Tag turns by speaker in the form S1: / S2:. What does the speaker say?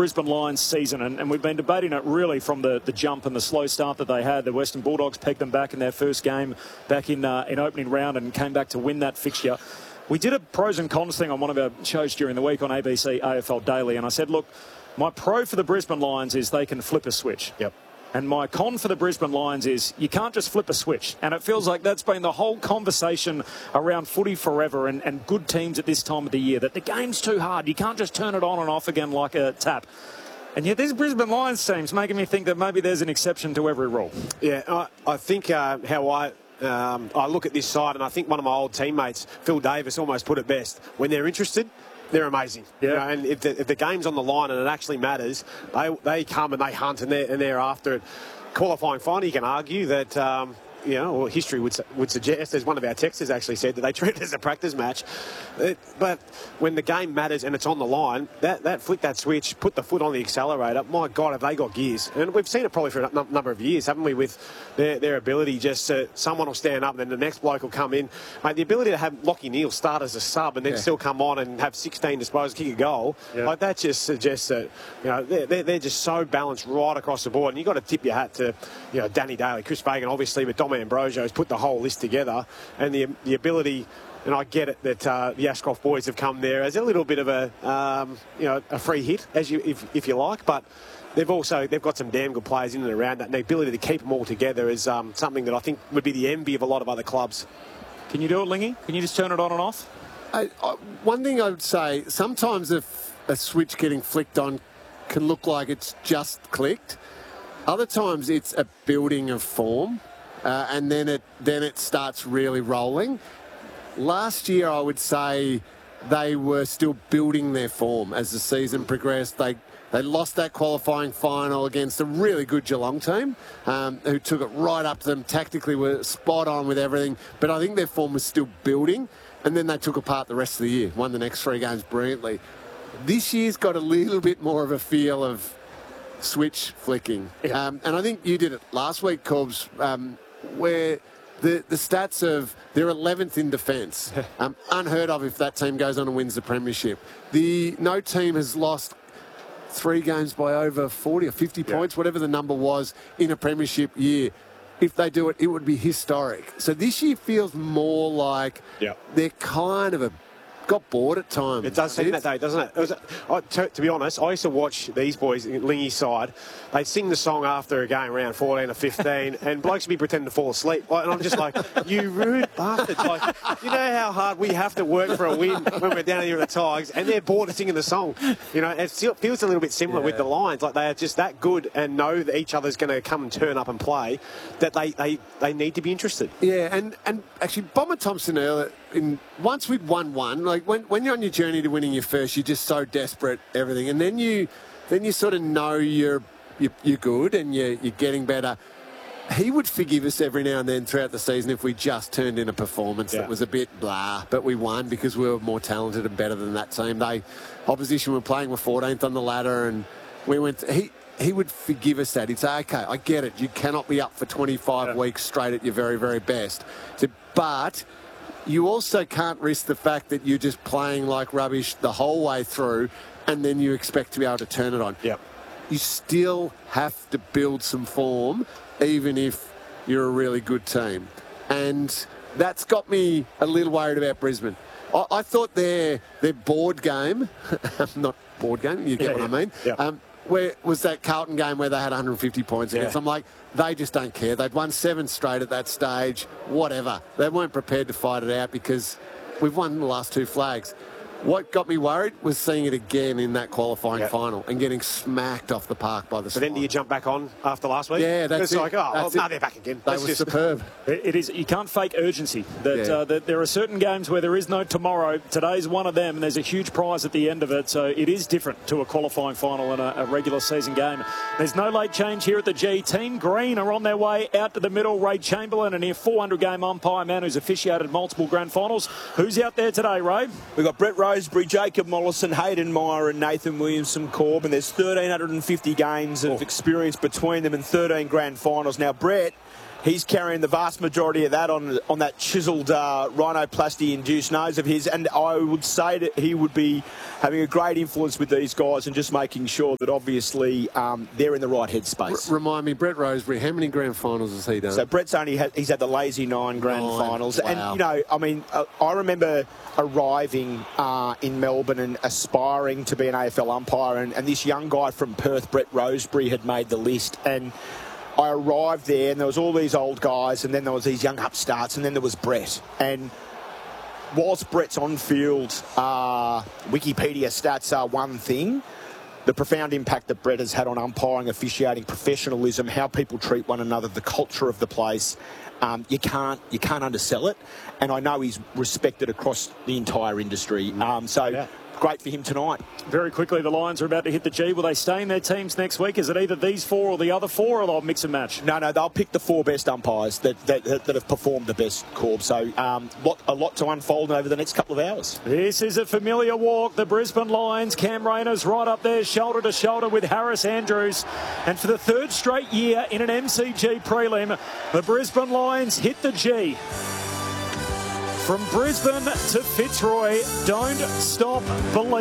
S1: Brisbane Lions season, and we've been debating it really from the jump and the slow start that they had. The Western Bulldogs pegged them back in their first game back in opening round and came back to win that fixture. We did a pros and cons thing on one of our shows during the week on ABC AFL Daily, and I said, look, my pro for the Brisbane Lions is they can flip a switch.
S2: Yep.
S1: And my con for the Brisbane Lions is you can't just flip a switch. And it feels like that's been the whole conversation around footy forever and good teams at this time of the year, that the game's too hard. You can't just turn it on and off again like a tap. And yet this Brisbane Lions team's making me think that maybe there's an exception to every rule.
S2: Yeah, I think how I look at this side, and I think one of my old teammates, Phil Davis, almost put it best. When they're interested, they're amazing.
S1: Yeah.
S2: You know, and if the game's on the line and it actually matters, they come and they hunt and they're after it. Qualifying final, you can argue that history would suggest, as one of our texters actually said, that they treat it as a practice match. But when the game matters and it's on the line, that flick that switch, put the foot on the accelerator, my God, have they got gears. And we've seen it probably for a number of years, haven't we, with their ability just to, someone will stand up and then the next bloke will come in. Mate, the ability to have Lockie Neal start as a sub and then still come on and have 16 disposals, kick a goal, like that just suggests that, they're just so balanced right across the board. And you've got to tip your hat to, Danny Daly, Chris Fagan, obviously, but Dom Ambrosio has put the whole list together, and the ability, and I get it that the Ashcroft boys have come there as a little bit of a free hit, if you like, but they've got some damn good players in and around that, and the ability to keep them all together is something that I think would be the envy of a lot of other clubs.
S1: Can you do it, Lingy? Can you just turn it on and off?
S3: One thing I would say, sometimes if a switch getting flicked on can look like it's just clicked. Other times it's a building of form. And then it starts really rolling. Last year, I would say they were still building their form as the season progressed. They lost that qualifying final against a really good Geelong team who took it right up to them. Tactically were spot on with everything. But I think their form was still building. And then they took apart the rest of the year, won the next 3 games brilliantly. This year's got a little bit more of a feel of switch flicking. Yeah. And I think you did it last week, Corbs, where the stats of they're 11th in defence. Unheard of if that team goes on and wins the premiership. No team has lost 3 games by over 40 or 50 points, whatever the number was, in a premiership year. If they do it, it would be historic. So this year feels more like they're kind of got bored at times.
S2: It does seem that day, doesn't it? To be honest, I used to watch these boys in Lingy's side. They'd sing the song after a game around 14 or 15, and blokes would be pretending to fall asleep. And I'm just like, you rude bastard. Like, you know how hard we have to work for a win when we're down here at the Tigers, and they're bored of singing the song. It feels a little bit similar with the Lions. Like, they are just that good and know that each other's going to come and turn up and play, that they need to be interested.
S3: Yeah, and actually, Bomber Thompson earlier, once we'd won one, like when you're on your journey to winning your first, you're just so desperate, everything, and then you sort of know you're good and you're getting better. He would forgive us every now and then throughout the season if we just turned in a performance that was a bit blah, but we won because we were more talented and better than that team. Opposition were playing were 14th on the ladder, and we went. He would forgive us that. He'd say, okay, I get it. You cannot be up for 25 weeks straight at your very, very best. But you also can't risk the fact that you're just playing like rubbish the whole way through and then you expect to be able to turn it on.
S2: Yep. You
S3: still have to build some form, even if you're a really good team. And that's got me a little worried about Brisbane. I thought their board game, not board game, you get what I mean?
S2: Yep.
S3: Where was that Carlton game where they had 150 points against? I'm like, they just don't care. They'd won 7 straight at that stage, whatever. They weren't prepared to fight it out because we've won the last 2 flags. What got me worried was seeing it again in that qualifying final and getting smacked off the park by the Swans.
S2: But then do you jump back on after last week?
S3: Yeah, that's
S2: it's
S3: it.
S2: Like, they're back again.
S3: They were superb.
S1: It is. You can't fake urgency. That there are certain games where there is no tomorrow. Today's one of them, and there's a huge prize at the end of it. So it is different to a qualifying final and a regular season game. There's no late change here at the G. Team Green are on their way out to the middle. Ray Chamberlain, a near 400-game umpire, man who's officiated multiple grand finals. Who's out there today, Ray?
S4: We've got Brett Rosebery, Jacob Mollison, Hayden Meyer and Nathan Williamson Corb, there's 1,350 games of experience between them and 13 grand finals. Now, Brett he's carrying the vast majority of that on that chiselled rhinoplasty-induced nose of his, and I would say that he would be having a great influence with these guys and just making sure that obviously they're in the right headspace.
S3: Remind me, Brett Roseberry, how many grand finals has he done?
S4: So Brett's he's had the lazy 9 grand finals.
S3: Wow.
S4: And, you know, I mean, I remember arriving in Melbourne and aspiring to be an AFL umpire, and this young guy from Perth, Brett Roseberry, had made the list, and I arrived there and there was all these old guys, and then there was these young upstarts, and then there was Brett. And whilst Brett's on-field Wikipedia stats are one thing, the profound impact that Brett has had on umpiring, officiating, professionalism, how people treat one another, the culture of the place, you can't undersell it. And I know he's respected across the entire industry. Great for him tonight.
S1: Very quickly, the Lions are about to hit the G. Will they stay in their teams next week? Is it either these 4 or the other 4, or they'll mix and match?
S4: No, they'll pick the 4 best umpires that have performed the best, Corb. So a lot to unfold over the next couple of hours.
S1: This is a familiar walk. The Brisbane Lions, Cam Rayner's right up there, shoulder to shoulder with Harris Andrews. And for the 3rd straight year in an MCG prelim, the Brisbane Lions hit the G. From Brisbane to Fitzroy, don't stop believing.